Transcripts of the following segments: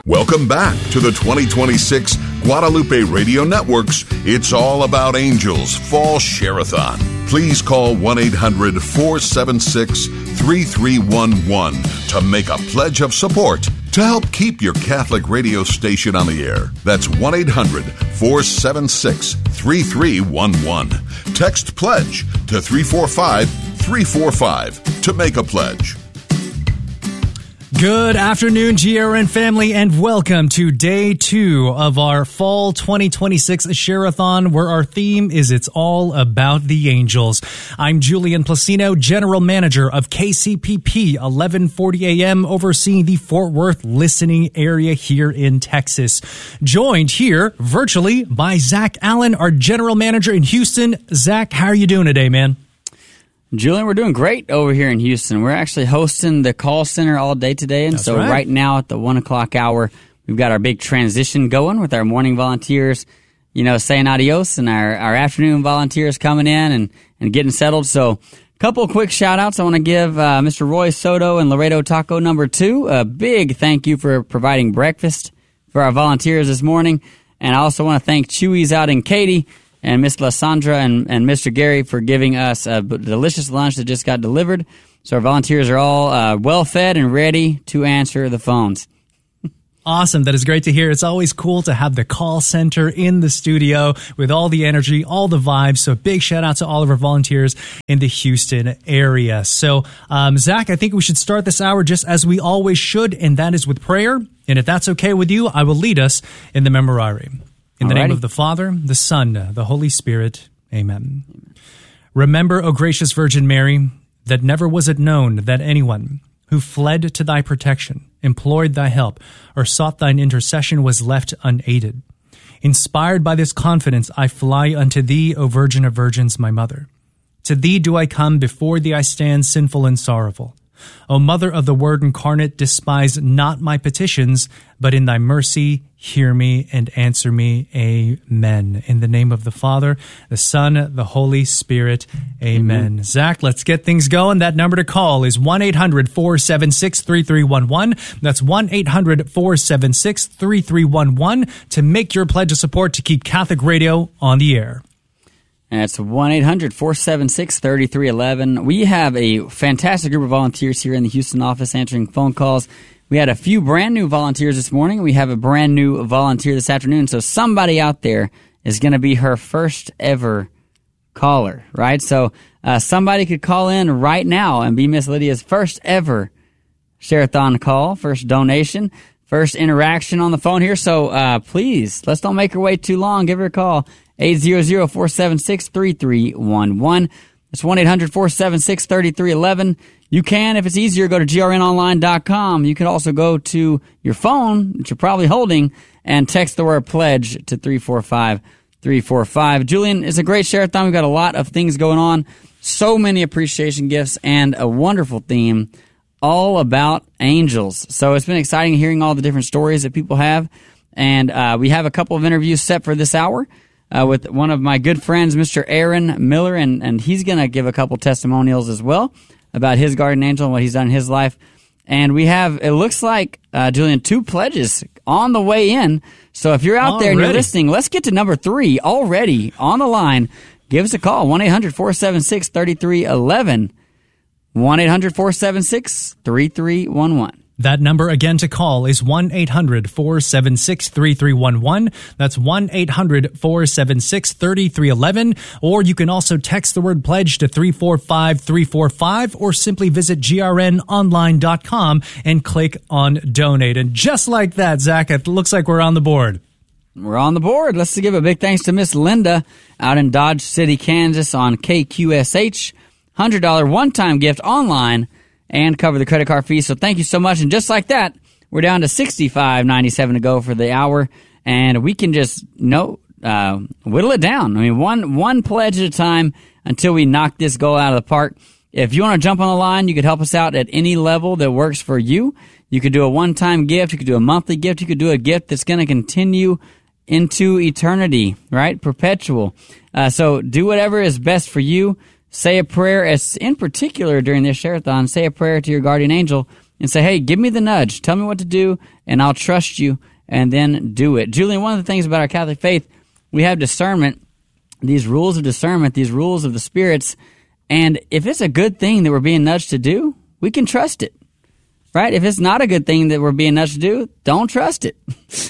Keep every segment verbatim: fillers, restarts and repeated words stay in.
Welcome back to the twenty twenty-six Guadalupe Radio Network's It's All About Angels Fall Share-a-thon. Please call one eight hundred four seven six three three one one to make a pledge of support to help keep your Catholic radio station on the air. That's one eight hundred four seven six three three one one. Text PLEDGE to three four five three four five to make a pledge. Good afternoon, G R N family, and welcome to day two of our fall twenty twenty-six Share-a-thon, where our theme is It's All About the Angels. I'm Julian Placino, General Manager of K C P P eleven forty A M, overseeing the Fort Worth listening area here in Texas. Joined here virtually by Zach Allen, our General Manager in Houston. Zach, how are you doing today, man? Julian, we're doing great over here in Houston. We're actually hosting the call center all day today, and That's so right. right now at the one o'clock hour, we've got our big transition going with our morning volunteers, you know, saying adios, and our, our afternoon volunteers coming in and, and getting settled. So a couple of quick shout-outs. I want to give uh, Mister Roy Soto and Laredo Taco number two a big thank you for providing breakfast for our volunteers this morning. And I also want to thank Chewy's out in Katy, and Miss Lysandra and, and Mister Gary for giving us a delicious lunch that just got delivered. So our volunteers are all uh, well-fed and ready to answer the phones. Awesome. That is great to hear. It's always cool to have the call center in the studio with all the energy, all the vibes. So big shout out to all of our volunteers in the Houston area. So, um, Zach, I think we should start this hour just as we always should, and that is with prayer. And if that's okay with you, I will lead us in the Memorare. In the Alrighty. name of the Father, the Son, the Holy Spirit. Amen. Remember, O gracious Virgin Mary, that never was it known that anyone who fled to thy protection, implored thy help, or sought thine intercession was left unaided. Inspired by this confidence, I fly unto thee, O Virgin of Virgins, my mother. To thee do I come, before thee I stand sinful and sorrowful. O Mother of the Word incarnate, despise not my petitions, but in thy mercy hear me and answer me. Amen. In the name of the Father, the Son, the Holy Spirit. Amen. Amen. Zach, let's get things going. That number to call is one eight hundred four seven six three three one one. That's one eight hundred four seven six three three one one to make your pledge of support to keep Catholic radio on the air. That's one eight hundred four seven six three three one one. We have a fantastic group of volunteers here in the Houston office answering phone calls. We had a few brand new volunteers this morning. We have a brand new volunteer this afternoon. So somebody out there is going to be her first ever caller, right? So uh, somebody could call in right now and be Miss Lydia's first ever Share-a-thon call, first donation, first interaction on the phone here. So uh, please, let's don't make her wait too long. Give her a call. eight hundred four seven six three three one one. That's one eight hundred four seven six three three one one. You can, if it's easier, go to G R N online dot com. You can also go to your phone that you're probably holding and text the word pledge to three four five three four five. Julian, it's a great share-a-thon. We've got a lot of things going on. So many appreciation gifts and a wonderful theme all about angels. So it's been exciting hearing all the different stories that people have. And uh, we have a couple of interviews set for this hour. Uh, with one of my good friends, Mister Aaron Miller, and, and he's going to give a couple testimonials as well about his guardian angel and what he's done in his life. And we have, it looks like, uh, Julian, two pledges on the way in. So if you're out Already. there and you're listening, let's get to number three already on the line. Give us a call, one eight hundred four seven six three three one one, one eight hundred four seven six three three one one. That number again to call is one eight hundred four seven six three three one one. That's one eight hundred four seven six three three one one. Or you can also text the word pledge to three four five three four five, or simply visit G R N online dot com and click on donate. And just like that, Zach, it looks like we're on the board. We're on the board. Let's give a big thanks to Miss Linda out in Dodge City, Kansas on K Q S H. one hundred dollars one-time gift online and cover the credit card fee. So thank you so much. And just like that, we're down to sixty-five ninety-seven to go for the hour. And we can just, you know, uh, whittle it down. I mean, one one pledge at a time until we knock this goal out of the park. If you want to jump on the line, you could help us out at any level that works for you. You could do a one-time gift. You could do a monthly gift. You could do a gift that's going to continue into eternity, right? Perpetual. Uh, so do whatever is best for you. Say a prayer, as in particular during this share-a-thon, say a prayer to your guardian angel and say, hey, give me the nudge. Tell me what to do, and I'll trust you, and then do it. Julian, one of the things about our Catholic faith, we have discernment, these rules of discernment, these rules of the spirits, and if it's a good thing that we're being nudged to do, we can trust it. Right? If it's not a good thing that we're being nudged to do, don't trust it.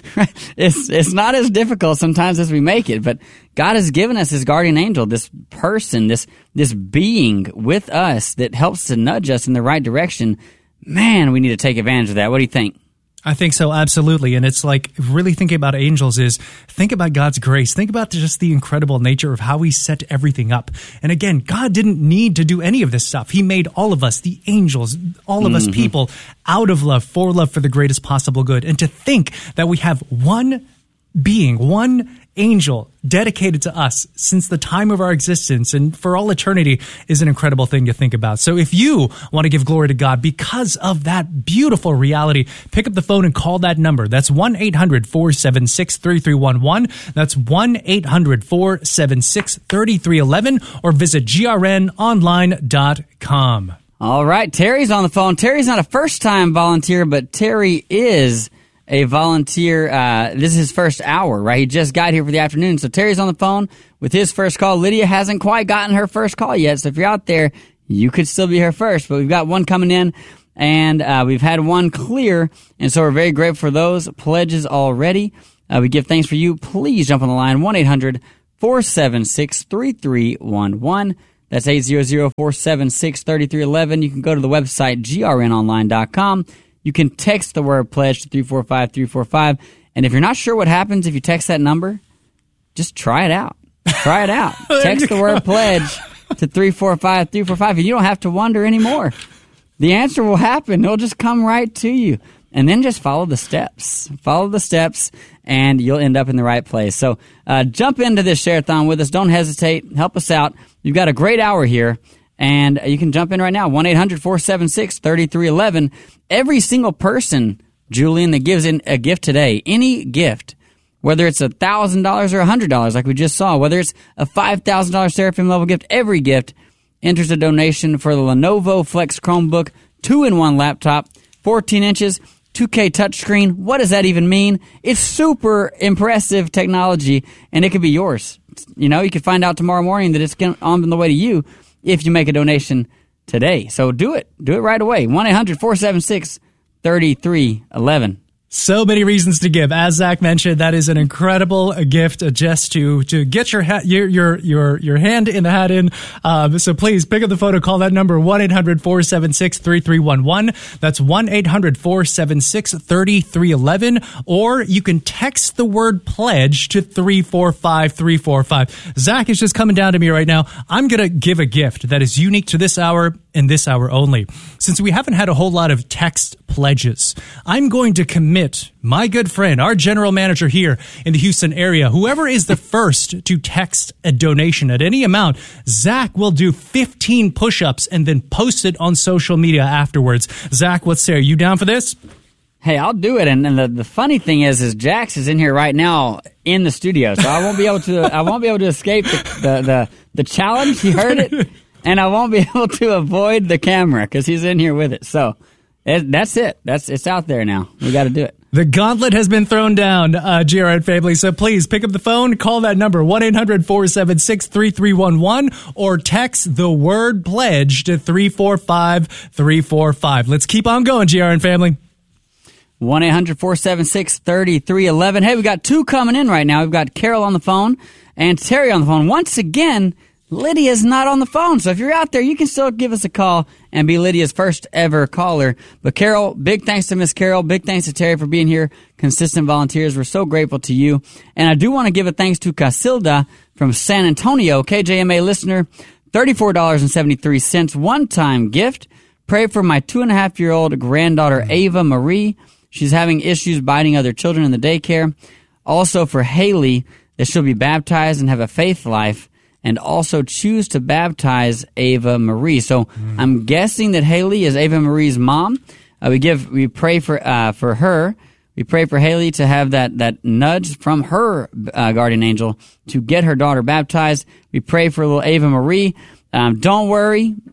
it's it's not as difficult sometimes as we make it, but God has given us His guardian angel, this person, this this being with us that helps to nudge us in the right direction. Man, we need to take advantage of that. What do you think? I think so, absolutely. And it's like really thinking about angels is think about God's grace. Think about just the incredible nature of how He set everything up. And again, God didn't need to do any of this stuff. He made all of us, the angels, all of mm-hmm. us people, out of love, for love, for the greatest possible good. And to think that we have one being, one angel dedicated to us since the time of our existence and for all eternity is an incredible thing to think about. So if you want to give glory to God because of that beautiful reality, pick up the phone and call that number. That's one eight hundred four seven six three three one one. That's one eight hundred four seven six three three one one, or visit G R N online dot com. All right, Terry's on the phone. Terry's not a first-time volunteer, but Terry is a volunteer. Uh, this is his first hour, right? He just got here for the afternoon. So Terry's on the phone with his first call. Lydia hasn't quite gotten her first call yet. So if you're out there, you could still be her first. But we've got one coming in, and uh, we've had one clear. And so we're very grateful for those pledges already. Uh, we give thanks for you. Please jump on the line, one eight hundred four seven six three three one one. That's eight hundred four seven six three three one one. You can go to the website, G R N online dot com. You can text the word pledge to three four five three four five. And if you're not sure what happens if you text that number, just try it out. Try it out. Text the word pledge to three four five three four five, and you don't have to wonder anymore. The answer will happen. It'll just come right to you. And then just follow the steps. Follow the steps, and you'll end up in the right place. So uh, jump into this share-a-thon with us. Don't hesitate. Help us out. You've got a great hour here. And you can jump in right now, one eight hundred four seven six three three one one. Every single person, Julian, that gives in a gift today, any gift, whether it's one thousand dollars or one hundred dollars like we just saw, whether it's a five thousand dollars Seraphim level gift, every gift enters a donation for the Lenovo Flex Chromebook two in one laptop, fourteen inches, two K touchscreen. What does that even mean? It's super impressive technology, and it could be yours. You know, you could find out tomorrow morning that it's on the way to you if you make a donation today. So do it. Do it right away. one eight hundred four seven six three three one one. So many reasons to give. As Zach mentioned, that is an incredible gift just to to get your ha- your, your your your hand in the hat in. Um, so please pick up the phone and call that number, one eight hundred four seven six three three one one. That's one eight hundred four seven six three three one one. Or you can text the word pledge to three four five three four five. Zach is just coming down to me right now. I'm going to give a gift that is unique to this hour and this hour only. Since we haven't had a whole lot of text pledges, I'm going to commit my good friend, our general manager here in the Houston area, whoever is the first to text a donation at any amount, Zach will do fifteen push-ups and then post it on social media afterwards. Zach, let's say, are you down for this? Hey, I'll do it. And, and the, the funny thing is, is Jax is in here right now in the studio, so I won't be able to. I won't be able to escape the the the, the challenge. You heard it, and I won't be able to avoid the camera because he's in here with it. So. It, that's it. That's it's out there now. We got to do it. The gauntlet has been thrown down, uh, G R N family. So please pick up the phone, call that number, one eight hundred four seven six three three one one, or text the word pledge to three four five three four five. Let's keep on going, G R N family. one eight hundred four seven six three three one one. Hey, we got two coming in right now. We've got Carol on the phone and Terry on the phone. Once again, Lydia's not on the phone, so if you're out there, you can still give us a call and be Lydia's first ever caller. But Carol, big thanks to Miss Carol. Big thanks to Terry for being here. Consistent volunteers. We're so grateful to you. And I do want to give a thanks to Casilda from San Antonio, K J M A listener, thirty-four dollars and seventy-three cents one-time gift. Pray for my two-and-a-half-year-old granddaughter, Ava Marie. She's having issues biting other children in the daycare. Also for Haley, that she'll be baptized and have a faith life, and also choose to baptize Ava Marie. So mm. I'm guessing that Haley is Ava Marie's mom. Uh, we give, we pray for uh, for her. We pray for Haley to have that that nudge from her uh, guardian angel to get her daughter baptized. We pray for little Ava Marie. Um, don't worry,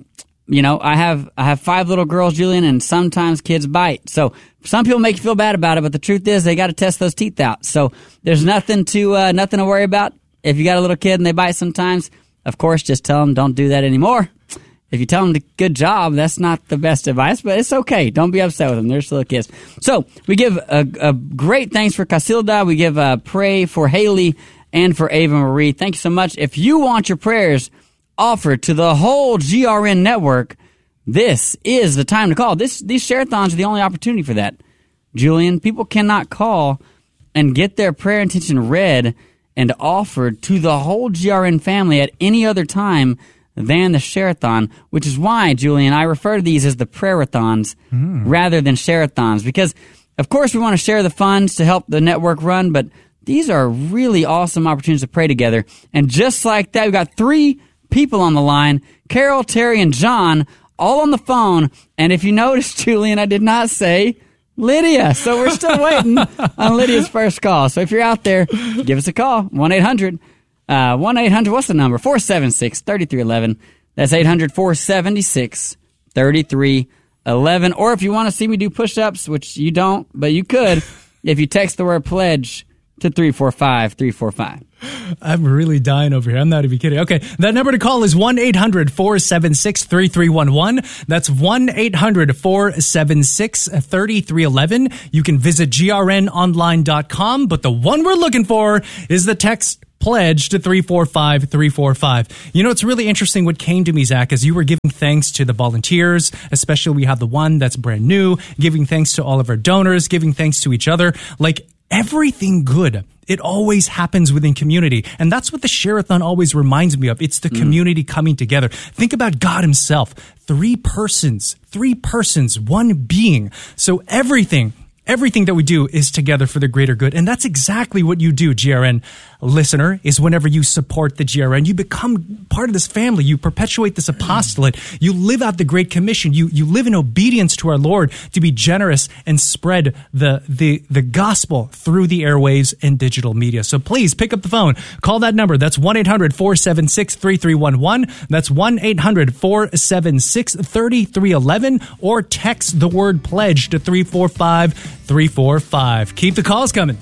you know, I have I have five little girls, Julian, and sometimes kids bite. So some people make you feel bad about it, but the truth is they got to test those teeth out. So there's nothing to uh, nothing to worry about. If you got a little kid and they bite sometimes, of course, just tell them don't do that anymore. If you tell them to, good job, that's not the best advice, but it's okay. Don't be upset with them. They're still kids. So we give a, a great thanks for Casilda. We give a pray for Haley and for Ava Marie. Thank you so much. If you want your prayers offered to the whole G R N network, this is the time to call. This These share-a-thons are the only opportunity for that. Julian, people cannot call and get their prayer intention read and offered to the whole G R N family at any other time than the share-a-thon, which is why, Julian, I refer to these as the prayer-a-thons mm. rather than share-a-thons, because, of course, we want to share the funds to help the network run, but these are really awesome opportunities to pray together. And just like that, we've got three people on the line, Carol, Terry, and John, all on the phone. And if you notice, Julian, I did not say Lydia. So we're still waiting on Lydia's first call. So if you're out there, give us a call, one eight hundred Uh, one eight hundred, what's the number? four seven six, three three one one. That's eight hundred, four seven six, three three one one. Or if you want to see me do push-ups, which you don't, but you could, if you text the word pledge to three four five, three four five. I'm really dying over here. I'm not even kidding. Okay, that number to call is one eight hundred, four seven six, three three one one. That's one eight hundred, four seven six, three three one one. You can visit G R N online dot com, but the one we're looking for is the text pledge to three four five, three four five. You know, it's really interesting what came to me, Zach, as you were giving thanks to the volunteers, especially we have the one that's brand new, giving thanks to all of our donors, giving thanks to each other. Like, everything good, it always happens within community. And that's what the Share-a-thon always reminds me of. It's the mm. community coming together. Think about God himself. Three persons, three persons, one being. So everything, everything that we do is together for the greater good. And that's exactly what you do, G R N listener, is whenever you support the G R N, you become part of this family. You perpetuate this apostolate. You live out the Great Commission. You you live in obedience to our Lord to be generous and spread the, the, the gospel through the airwaves and digital media. So please pick up the phone. Call that number. That's one eight hundred, four seven six, three three one one. That's one eight hundred, four seven six, three three one one. Or text the word pledge to three four five, three four five. Keep the calls coming.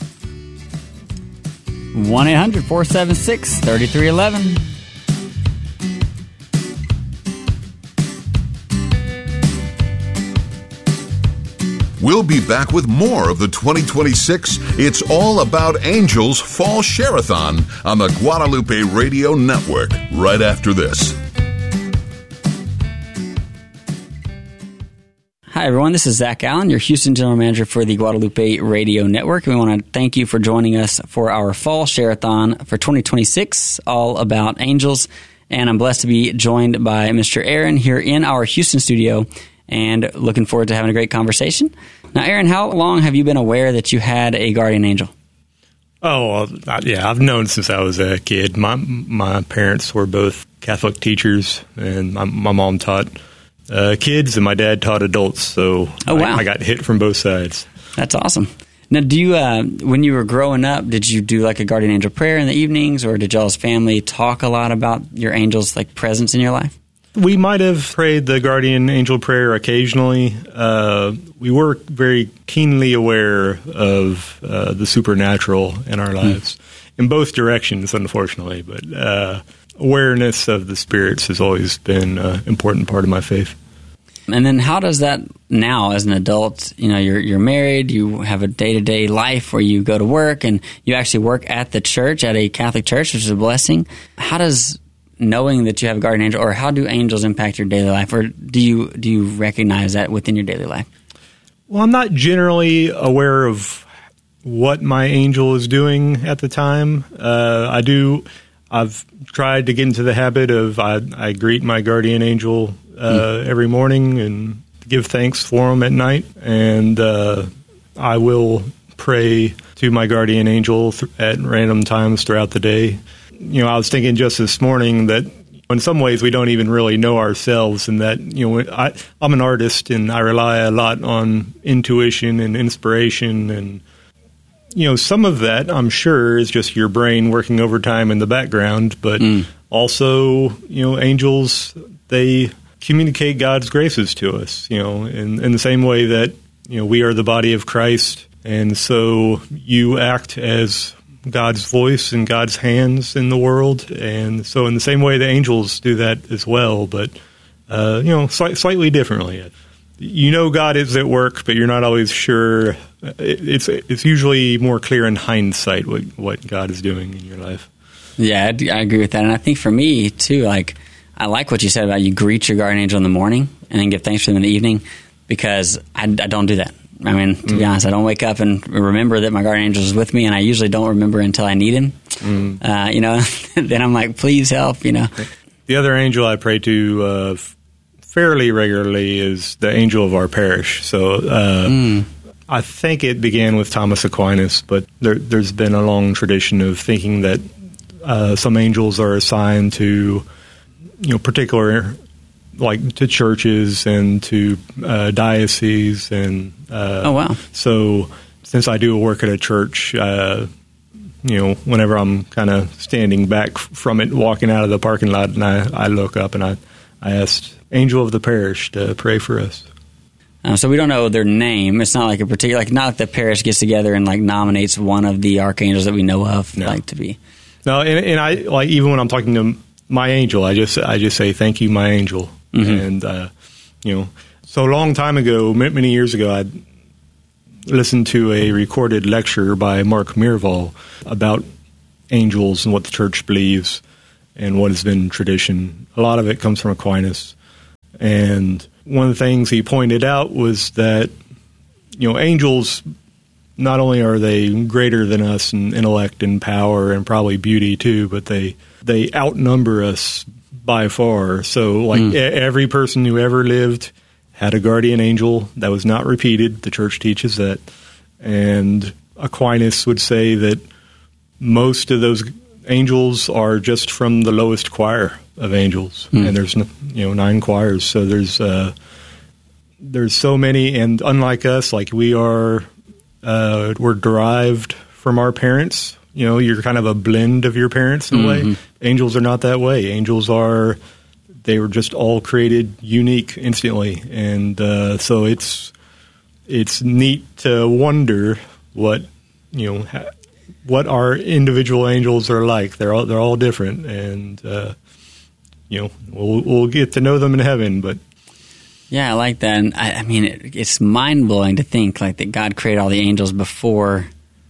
one eight hundred, four seven six, three three one one. We'll be back with more of the twenty twenty-six It's All About Angels Fall Share-a-thon on the Guadalupe Radio Network right after this. Hi, everyone. This is Zach Allen, your Houston General Manager for the Guadalupe Radio Network. We want to thank you for joining us for our Fall Share-a-thon for twenty twenty-six, all about angels. And I'm blessed to be joined by Mister Aaron here in our Houston studio, and looking forward to having a great conversation. Now, Aaron, how long have you been aware that you had a guardian angel? Oh, well, yeah, I've known since I was a kid. My my parents were both Catholic teachers, and my, my mom taught Uh, kids, and my dad taught adults, so oh, wow. I, I got hit from both sides. That's awesome. Now, do you, uh, when you were growing up, did you do like a guardian angel prayer in the evenings, or did y'all's family talk a lot about your angel's like presence in your life? We might have prayed the guardian angel prayer occasionally. Uh, we were very keenly aware of uh, the supernatural in our lives, mm. in both directions, unfortunately, but uh, awareness of the spirits has always been an important part of my faith. And then how does that now as an adult, you know, you're you're married, you have a day-to-day life where you go to work and you actually work at the church, at a Catholic church, which is a blessing. How does knowing that you have a guardian angel, or how do angels impact your daily life, or do you do you recognize that within your daily life? Well, I'm not generally aware of what my angel is doing at the time. Uh, I do... I've tried to get into the habit of I, I greet my guardian angel uh, mm. every morning and give thanks for him at night, and uh, I will pray to my guardian angel th- at random times throughout the day. You know, I was thinking just this morning that in some ways we don't even really know ourselves, and that, you know, I, I'm an artist and I rely a lot on intuition and inspiration, and you know, some of that, I'm sure, is just your brain working overtime in the background, but mm. also, you know, angels, they communicate God's graces to us, you know, in, in the same way that, you know, we are the body of Christ, and so you act as God's voice and God's hands in the world, and so in the same way the angels do that as well, but, uh, you know, sli- slightly differently. You know God is at work, but you're not always sure. It's it's usually more clear in hindsight what, what God is doing in your life. Yeah, I, I agree with that, and I think for me, too, like, I like what you said about you greet your guardian angel in the morning and then give thanks for them in the evening, because I, I don't do that. I mean, to mm. be honest, I don't wake up and remember that my guardian angel is with me, and I usually don't remember until I need him. Mm. Uh, you know, then I'm like, please help, you know. The other angel I pray to uh, fairly regularly is the angel of our parish. So uh, mm. I think it began with Thomas Aquinas, but there, there's been a long tradition of thinking that uh, some angels are assigned to, you know, particular, like to churches and to uh, dioceses, and uh, oh wow! So since I do work at a church, uh, you know, whenever I'm kind of standing back from it, walking out of the parking lot, and I, I look up and I, I asked angel of the parish to pray for us. Uh, so we don't know their name. It's not like a particular, like not like the parish gets together and like nominates one of the archangels that we know of, no. like to be. No, and, and I like even when I'm talking to my angel, I just I just say thank you, my angel. Mm-hmm. And, uh, you know, so a long time ago, many years ago, I listened to a recorded lecture by Mark Mirval about angels and what the church believes and what has been tradition. A lot of it comes from Aquinas. And one of the things he pointed out was that, you know, angels, not only are they greater than us in intellect and power and probably beauty too, but they they outnumber us by far. So, like, mm. every person who ever lived had a guardian angel. That was not repeated. The church teaches that. And Aquinas would say that most of those angels are just from the lowest choir of angels. Mm. And there's, you know, nine choirs. So there's uh, there's so many. And unlike us, like, we are, uh, we're derived from our parents. You know, you're kind of a blend of your parents in a mm-hmm. way. Angels are not that way. Angels are, they were just all created unique instantly. And uh, so it's it's neat to wonder what, you know, ha- what our individual angels are like. They're all, they're all different. And, uh, you know, we'll, we'll get to know them in heaven, but. Yeah, I like that. And I, I mean, it, it's mind-blowing to think, like, that God created all the angels before,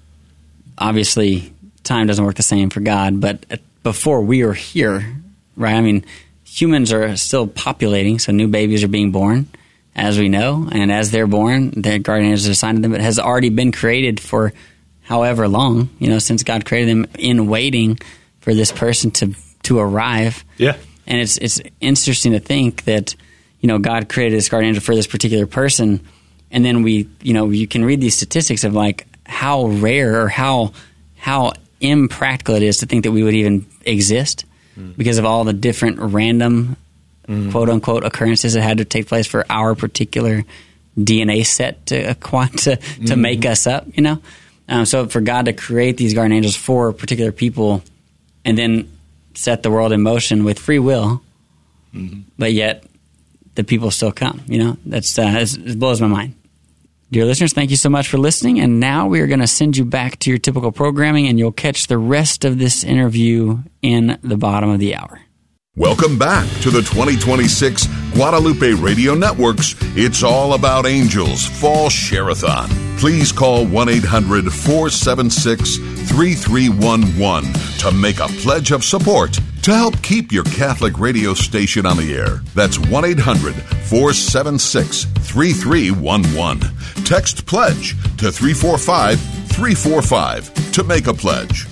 obviously, time doesn't work the same for God, but before we were here, right? I mean, humans are still populating, so new babies are being born, as we know, and as they're born, their guardian angels are assigned to them. It has already been created for however long, you know, since God created them, in waiting for this person to to arrive. Yeah. And it's it's interesting to think that, you know, God created this guardian angel for this particular person, and then we, you know, you can read these statistics of, like, how rare or how how impractical it is to think that we would even exist mm. because of all the different random mm. quote unquote occurrences that had to take place for our particular D N A set to to, to mm-hmm. make us up, you know. Um, so for God to create these guardian angels for particular people and then set the world in motion with free will, mm-hmm. but yet the people still come, you know, that's uh, it blows my mind. Dear listeners, thank you so much for listening. And now we are going to send you back to your typical programming, and you'll catch the rest of this interview in the bottom of the hour. Welcome back to the twenty twenty-six Guadalupe Radio Network's It's All About Angels Fall Share-a-thon. Please call one eight hundred four seven six three three one one to make a pledge of support to help keep your Catholic radio station on the air. That's one eight hundred four seven six three three one one. Text PLEDGE to three four five three four five to make a pledge.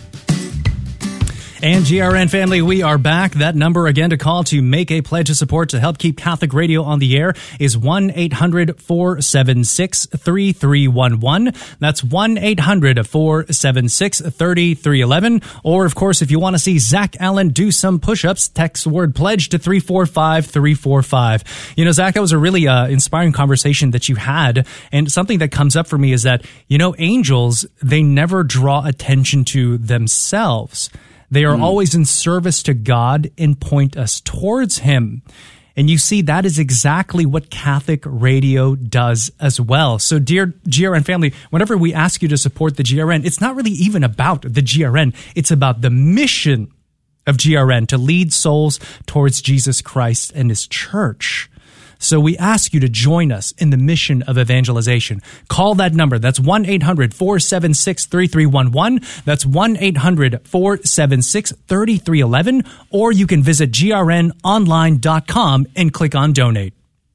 And G R N family, we are back. That number again to call to make a pledge of support to help keep Catholic radio on the air is one eight hundred four seven six three three one one. That's one eight hundred four seven six three three one one. Or, of course, if you want to see Zach Allen do some push-ups, text the word pledge to three four five three four five. You know, Zach, that was a really uh, inspiring conversation that you had. And something that comes up for me is that, you know, angels, they never draw attention to themselves. They are mm. always in service to God and point us towards Him. And you see, that is exactly what Catholic Radio does as well. So, dear G R N family, whenever we ask you to support the G R N, it's not really even about the G R N. It's about the mission of G R N to lead souls towards Jesus Christ and his church. So we ask you to join us in the mission of evangelization. Call that number. That's one eight hundred four seven six three three one one. That's one eight hundred four seven six three three one one. Or you can visit G R N online dot com and click on donate.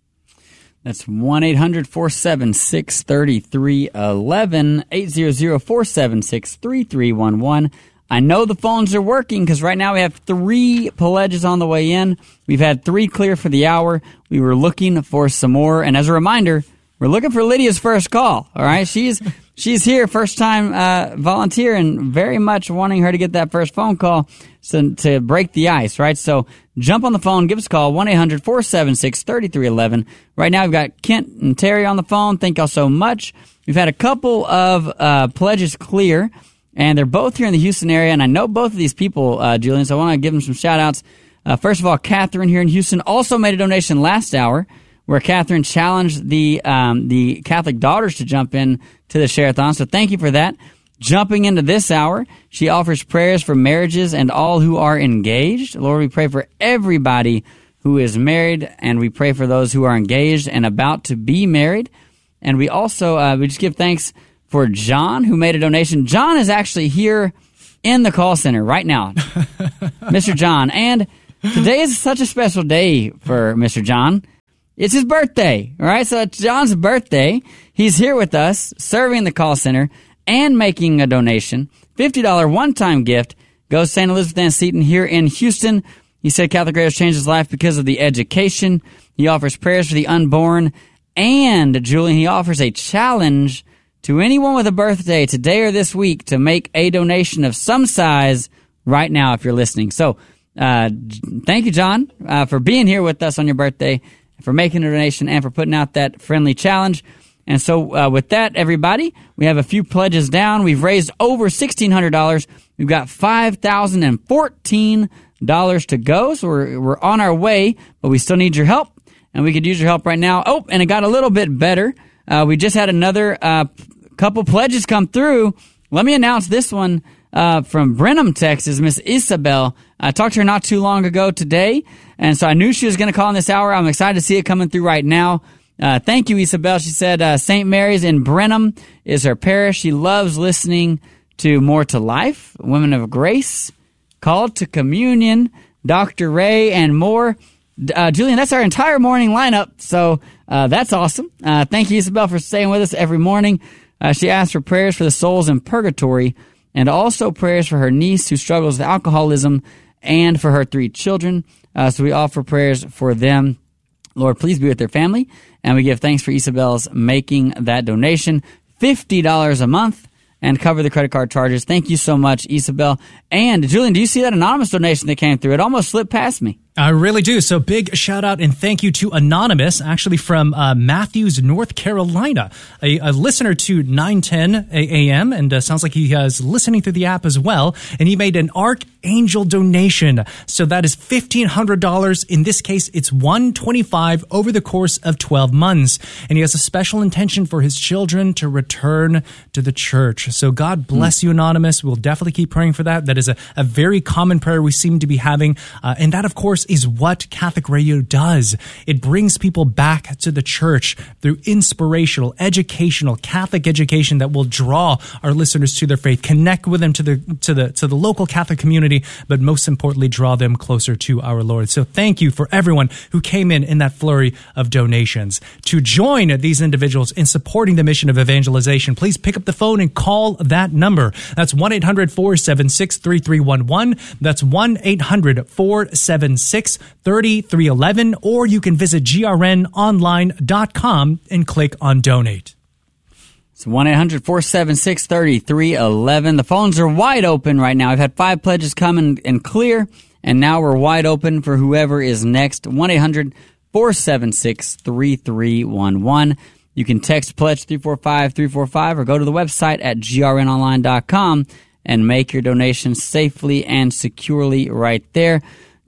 That's one eight hundred four seven six three three one one, eight hundred four seven six three three one one. I know the phones are working because right now we have three pledges on the way in. We've had three clear for the hour. We were looking for some more. And as a reminder, we're looking for Lydia's first call. All right. She's she's here, first time uh, volunteer, and very much wanting her to get that first phone call so, to break the ice. Right. So jump on the phone. Give us a call. one eight hundred four seven six three three one one. Right now we've got Kent and Terry on the phone. Thank y'all so much. We've had a couple of uh, pledges clear. And they're both here in the Houston area, and I know both of these people, uh, Julian, so I want to give them some shout-outs. Uh, first of all, Catherine here in Houston also made a donation last hour where Catherine challenged the um, the Catholic Daughters to jump in to the Share-a-thon, so thank you for that. Jumping into this hour, she offers prayers for marriages and all who are engaged. Lord, we pray for everybody who is married, and we pray for those who are engaged and about to be married. And we also, uh, we just give thanks for John, who made a donation. John is actually here in the call center right now, Mister John. And today is such a special day for Mister John. It's his birthday, all right? So it's John's birthday. He's here with us, serving the call center and making a donation. fifty dollars one-time gift goes to Saint Elizabeth Ann Seton here in Houston. He said Catholic Radio has changed his life because of the education. He offers prayers for the unborn. And, Julian, he offers a challenge to anyone with a birthday today or this week to make a donation of some size right now if you're listening. So uh, thank you, John, uh, for being here with us on your birthday, for making a donation, and for putting out that friendly challenge. And so uh, with that, everybody, we have a few pledges down. We've raised over sixteen hundred dollars. We've got five thousand fourteen dollars to go, so we're, we're on our way, but we still need your help, and we could use your help right now. Oh, and it got a little bit better. Uh, we just had another uh, couple pledges come through. Let me announce this one uh, from Brenham, Texas, Miss Isabel. I talked to her not too long ago today, and so I knew she was going to call in this hour. I'm excited to see it coming through right now. Uh, thank you, Isabel. She said uh, Saint Mary's in Brenham is her parish. She loves listening to More to Life, Women of Grace, Called to Communion, Doctor Ray, and more. Uh, Julian, that's our entire morning lineup, so uh, that's awesome. Uh, thank you, Isabel, for staying with us every morning. Uh, she asked for prayers for the souls in purgatory and also prayers for her niece who struggles with alcoholism and for her three children. Uh, so we offer prayers for them. Lord, please be with their family. And we give thanks for Isabel's making that donation, fifty dollars a month, and cover the credit card charges. Thank you so much, Isabel. And, Julian, do you see that anonymous donation that came through? It almost slipped past me. I really do. So big shout out and thank you to Anonymous, actually from uh, Matthews, North Carolina, a, a listener to nine ten A M, and uh, sounds like he is listening through the app as well. And he made an Archangel donation. So that is fifteen hundred dollars. In this case, it's one hundred twenty-five dollars over the course of twelve months. And he has a special intention for his children to return to the church. So God bless mm. you, Anonymous. We'll definitely keep praying for that. That is a, a very common prayer we seem to be having. Uh, and that, of course, is what Catholic Radio does. It brings people back to the church through inspirational, educational, Catholic education that will draw our listeners to their faith, connect with them to the to the to the local Catholic community, but most importantly, draw them closer to our Lord. So thank you for everyone who came in in that flurry of donations. To join these individuals in supporting the mission of evangelization, please pick up the phone and call that number. That's one eight hundred four seven six three three one one. That's one eight hundred four seven six three three one one, or you can visit G R N online dot com and click on donate. It's one eight hundred four seven six three three one one. The phones are wide open right now. I've had five pledges come in and clear, and now we're wide open for whoever is next. one eight hundred four seven six three three one one. You can text pledge three four five three four five or go to the website at G R N online dot com and make your donation safely and securely right there.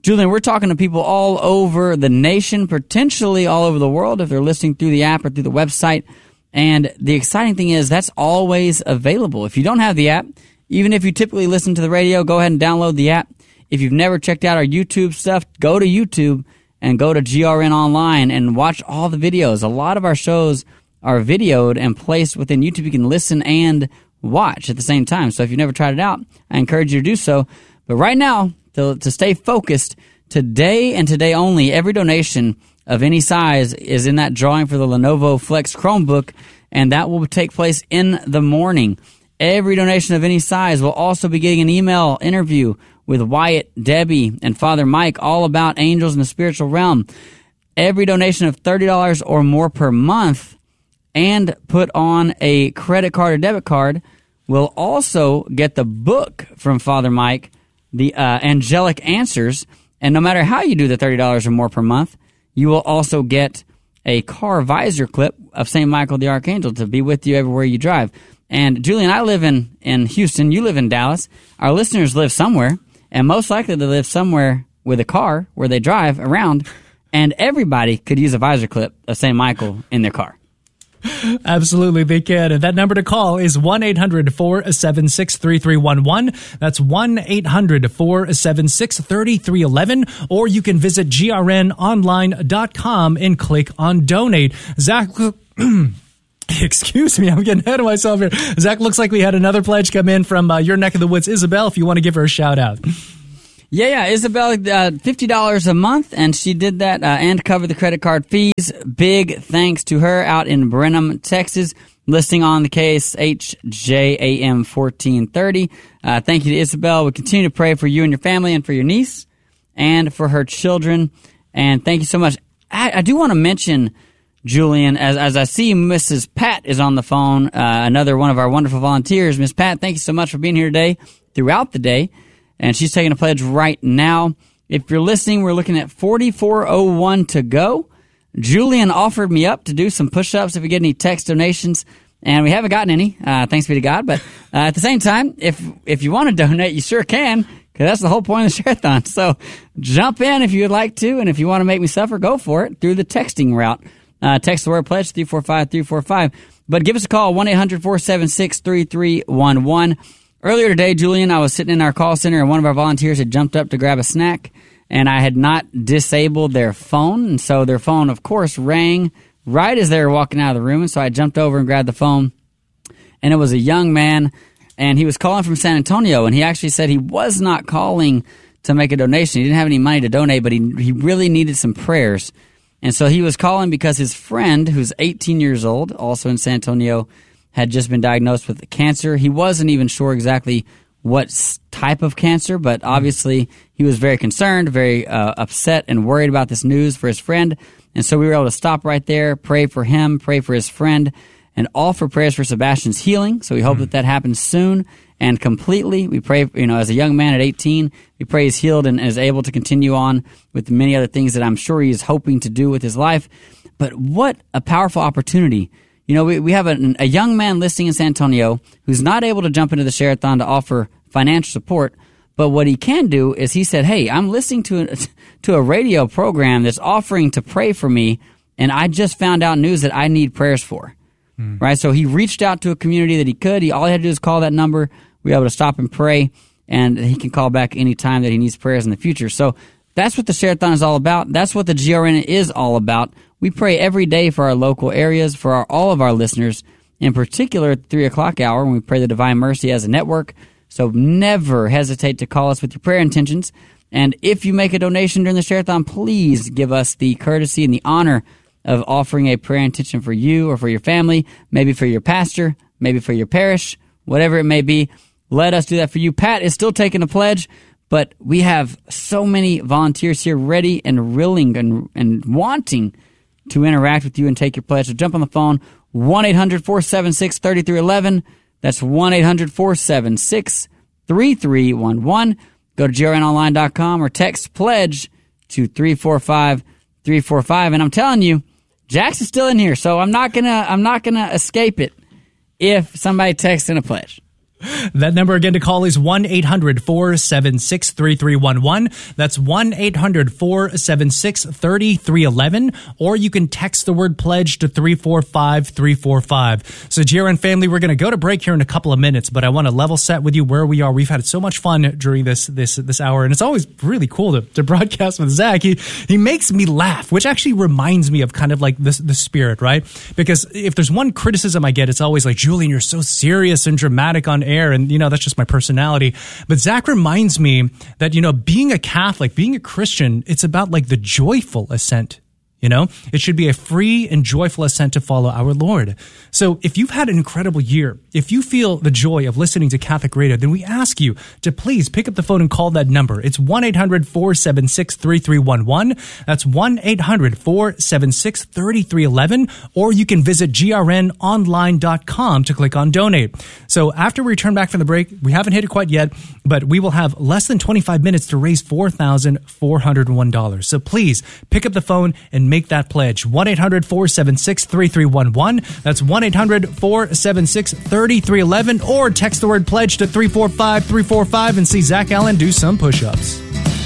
Julian, we're talking to people all over the nation, potentially all over the world if they're listening through the app or through the website. And the exciting thing is that's always available. If you don't have the app, even if you typically listen to the radio, go ahead and download the app. If you've never checked out our YouTube stuff, go to YouTube and go to G R N Online and watch all the videos. A lot of our shows are videoed and placed within YouTube. You can listen and watch at the same time. So if you've never tried it out, I encourage you to do so. But right now, to, to stay focused, today and today only, every donation of any size is in that drawing for the Lenovo Flex Chromebook, and that will take place in the morning. Every donation of any size will also be getting an email interview with Wyatt, Debbie, and Father Mike all about angels in the spiritual realm. Every donation of thirty dollars or more per month and put on a credit card or debit card will also get the book from Father Mike, the uh, Angelic Answers. And no matter how you do the thirty dollars or more per month, you will also get a car visor clip of Saint Michael the Archangel to be with you everywhere you drive. And Julian, I live in, in Houston. You live in Dallas. Our listeners live somewhere, and most likely they live somewhere with a car where they drive around, and everybody could use a visor clip of Saint Michael in their car. Absolutely, they can. And that number to call is one eight hundred four seven six three three one one. That's one eight hundred four seven six three three one one. Or you can visit G R N online dot com and click on donate. Zach, excuse me, I'm getting ahead of myself here. Zach, looks like we had another pledge come in from uh, your neck of the woods. Isabel, if you want to give her a shout out. Yeah, yeah, Isabel, uh, fifty dollars a month, and she did that uh, and cover the credit card fees. Big thanks to her out in Brenham, Texas, listing on the case H J A M fourteen thirty. Uh, thank you to Isabel. We continue to pray for you and your family and for your niece and for her children. And thank you so much. I, I do want to mention, Julian, as as I see Missus Pat is on the phone, uh, another one of our wonderful volunteers. Miss Pat, thank you so much for being here today, throughout the day. And she's taking a pledge right now. If you're listening, we're looking at forty-four oh one to go. Julian offered me up to do some push-ups if we get any text donations, and we haven't gotten any, uh, thanks be to God. But uh, at the same time, if if you want to donate, you sure can, because that's the whole point of the Share-a-thon. So jump in if you would like to, and if you want to make me suffer, go for it through the texting route. Uh, text the word pledge, three four five three four five. But give us a call, one eight hundred four seven six three three one one. Earlier today, Julian, I was sitting in our call center, and one of our volunteers had jumped up to grab a snack, and I had not disabled their phone, and so their phone, of course, rang right as they were walking out of the room, and so I jumped over and grabbed the phone, and it was a young man, and he was calling from San Antonio, and he actually said he was not calling to make a donation. He didn't have any money to donate, but he he really needed some prayers, and so he was calling because his friend, who's eighteen years old, also in San Antonio, had just been diagnosed with cancer. He wasn't even sure exactly what type of cancer, but obviously he was very concerned, very uh, upset and worried about this news for his friend. And so we were able to stop right there, pray for him, pray for his friend, and offer prayers for Sebastian's healing. So we hope mm-hmm. that that happens soon and completely. We pray, you know, as a young man at eighteen, we pray he's healed and is able to continue on with many other things that I'm sure he is hoping to do with his life. But what a powerful opportunity. You know, we, we have a, a young man listening in San Antonio who's not able to jump into the Share-a-thon to offer financial support, but what he can do is he said, hey, I'm listening to a, to a radio program that's offering to pray for me, and I just found out news that I need prayers for. Mm. Right? So he reached out to a community that he could. He, all he had to do is call that number. We were able to stop and pray, and he can call back any time that he needs prayers in the future. So that's what the Share-a-thon is all about. That's what the G R N is all about. We pray every day for our local areas, for our, all of our listeners, in particular at the three o'clock hour when we pray the Divine Mercy as a network. So never hesitate to call us with your prayer intentions. And if you make a donation during the Share-a-thon, please give us the courtesy and the honor of offering a prayer intention for you or for your family, maybe for your pastor, maybe for your parish, whatever it may be. Let us do that for you. Pat is still taking a pledge, but we have so many volunteers here ready and willing and, and wanting to interact with you and take your pledge. So jump on the phone, one eight hundred four seven six three three one one. That's one eight hundred four seven six three three one one. Go to G R N online dot com or text pledge to three four five three four five. And I'm telling you, Jax is still in here, so I'm not gonna I'm not gonna escape it if somebody texts in a pledge. That number again to call is one eight hundred four seven six three three one one. That's one eight hundred four seven six three three one one. Or you can text the word pledge to three four five three four five. So G R N family, we're going to go to break here in a couple of minutes, but I want to level set with you where we are. We've had so much fun during this this this hour, and it's always really cool to, to broadcast with Zach. He, he makes me laugh, which actually reminds me of kind of like this, the spirit, right? Because if there's one criticism I get, it's always like, Julian, you're so serious and dramatic on air. And, you know, that's just my personality. But Zach reminds me that, you know, being a Catholic, being a Christian, it's about like the joyful ascent. You know, it should be a free and joyful ascent to follow our Lord. So if you've had an incredible year, if you feel the joy of listening to Catholic Radio, then we ask you to please pick up the phone and call that number. It's one eight hundred four seven six three three one one. That's one eight hundred four seven six three three one one. Or you can visit G R N online dot com to click on donate. So after we return back from the break, we haven't hit it quite yet, but we will have less than twenty-five minutes to raise four thousand four hundred one dollars. So please pick up the phone and make that pledge. one eight hundred four seven six three three one one. That's one eight hundred four seven six three three one one. Or text the word pledge to three four five three four five and see Zach Allen do some push-ups.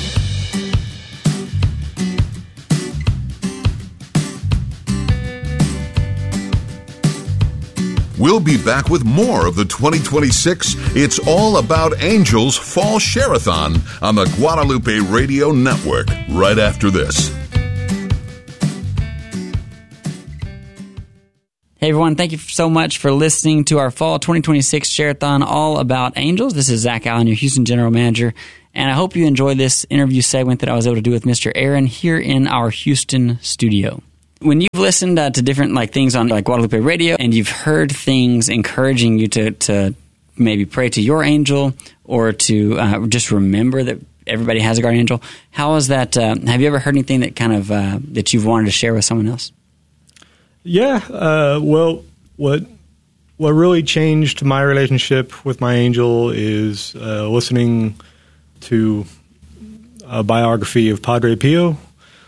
We'll be back with more of the twenty twenty-six It's All About Angels Fall Share-a-thon on the Guadalupe Radio Network right after this. Hey everyone, thank you so much for listening to our Fall twenty twenty-six Share-a-thon All About Angels. This is Zach Allen, your Houston General Manager, and I hope you enjoyed this interview segment that I was able to do with Mister Aaron here in our Houston studio. When you've listened uh, to different like things on like Guadalupe Radio and you've heard things encouraging you to, to maybe pray to your angel or to uh, just remember that everybody has a guardian angel, how is that? Uh, have you ever heard anything that kind of uh, that you've wanted to share with someone else? Yeah, uh, well, what what really changed my relationship with my angel is uh, listening to a biography of Padre Pio,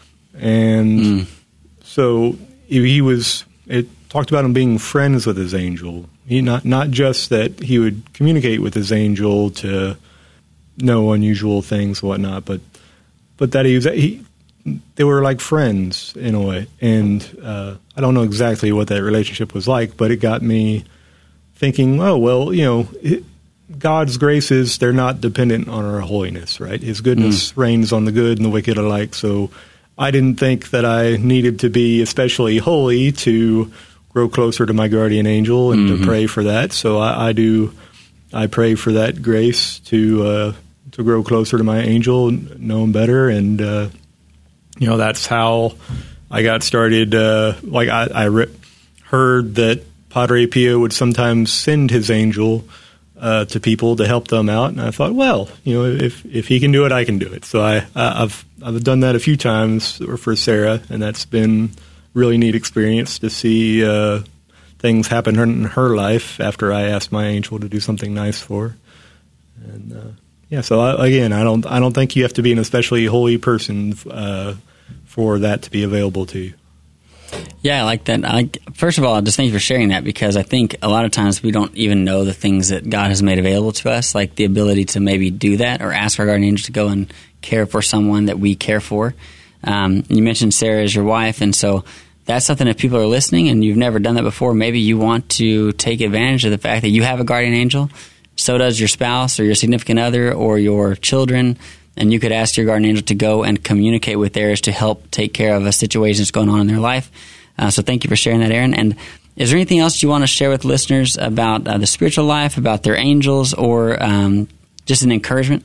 and mm. so he was. It talked about him being friends with his angel. He not not just that he would communicate with his angel to know unusual things and whatnot, but but that he was he. They were like friends in a way, and uh, I don't know exactly what that relationship was like, but it got me thinking, oh, well, you know, it, God's graces, they're not dependent on our holiness, right? His goodness mm. reigns on the good and the wicked alike, so I didn't think that I needed to be especially holy to grow closer to my guardian angel and mm-hmm. to pray for that, so I, I do, I pray for that grace to, uh, to grow closer to my angel, know him better, and uh you know, that's how I got started. Uh, like I, I re- heard that Padre Pio would sometimes send his angel uh, to people to help them out, and I thought, well, you know, if if he can do it, I can do it. So I, I've I've done that a few times for Sarah, and that's been a really neat experience to see uh, things happen in her life after I asked my angel to do something nice for her. And uh, yeah, so I, again, I don't I don't think you have to be an especially holy person Uh, for that to be available to you. Yeah, I like that. I, first of all, just thank you for sharing that, because I think a lot of times we don't even know the things that God has made available to us, like the ability to maybe do that or ask our guardian angel to go and care for someone that we care for. Um, you mentioned Sarah as your wife, and so that's something if people are listening and you've never done that before, maybe you want to take advantage of the fact that you have a guardian angel. So does your spouse or your significant other or your children. And you could ask your guardian angel to go and communicate with theirs to help take care of a situation that's going on in their life. Uh, so thank you for sharing that, Aaron. And is there anything else you want to share with listeners about uh, the spiritual life, about their angels, or um, just an encouragement?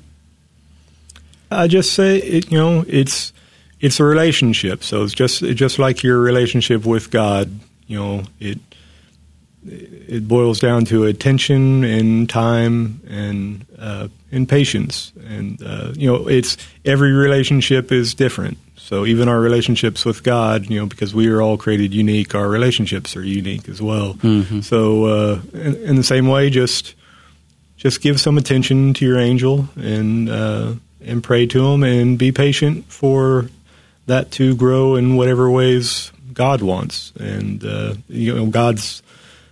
I just say, it, you know, it's it's a relationship. So it's just it's just like your relationship with God. You know, it it boils down to attention and time and uh, and patience, and uh, you know, it's every relationship is different. So even our relationships with God, you know, because we are all created unique, our relationships are unique as well. Mm-hmm. So uh, in, in the same way, just just give some attention to your angel and uh, and pray to him, and be patient for that to grow in whatever ways God wants. And uh, you know, God's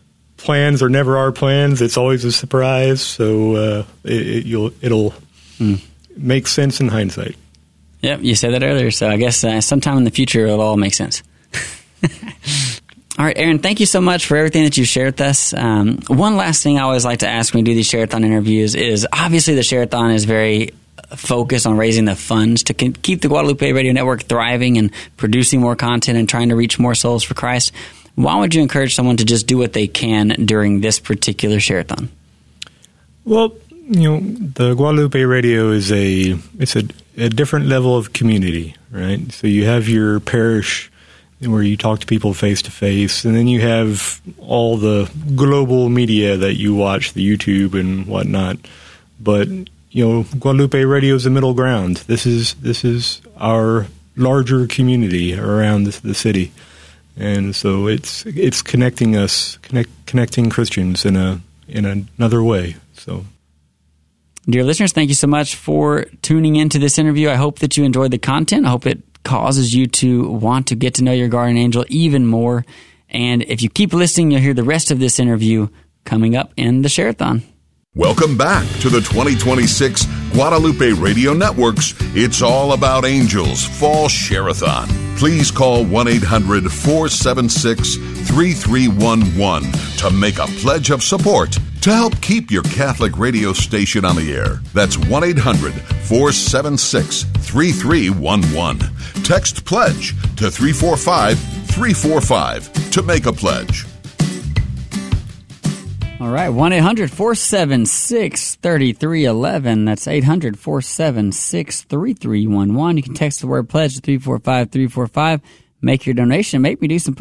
plans are never our plans. It's always a surprise. So uh, it, it, you'll, it'll mm. make sense in hindsight. Yep, you said that earlier. So I guess uh, sometime in the future it'll all make sense. All right, Aaron, thank you so much for everything that you've shared with us. Um, one last thing I always like to ask when we do these Share-a-thon interviews is, obviously the Share-a-thon is very focused on raising the funds to keep the Guadalupe Radio Network thriving and producing more content and trying to reach more souls for Christ. Why would you encourage someone to just do what they can during this particular Share-a-thon? Well, you know, the Guadalupe Radio is a it's a, a different level of community, right? So you have your parish where you talk to people face to face, and then you have all the global media that you watch, the YouTube and whatnot. But you know, Guadalupe Radio is the middle ground. This is this is our larger community around the, the city, and so it's it's connecting us, connect, connecting Christians in a in another way. So. Dear listeners, thank you so much for tuning into this interview. I hope that you enjoyed the content. I hope it causes you to want to get to know your guardian angel even more. And if you keep listening, you'll hear the rest of this interview coming up in the Share-a-thon. Welcome back to the twenty twenty-six Guadalupe Radio Network's It's All About Angels Fall Share-a-thon. Please call one eight hundred four seven six three three one one to make a pledge of support to help keep your Catholic radio station on the air. That's one eight hundred four seven six three three one one. Text PLEDGE to three four five three four five to make a pledge. All right, one eight hundred four seven six three three one one. That's eight hundred four seven six three three one one. You can text the word PLEDGE to three four five three four five. Make your donation. Make me do some